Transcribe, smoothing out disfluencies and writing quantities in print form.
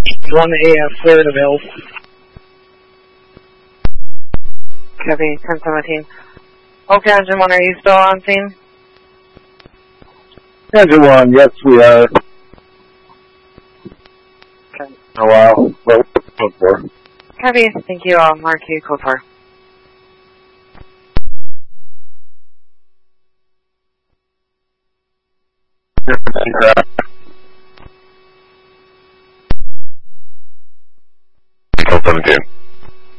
1 AF clear and available. Copy, 1017. Okay, Engine 1, are you still on scene? Engine 1, yes, we are. Okay. Oh, wow. Well, code 4. Copy, thank you. I'll mark you code 4. Code 17.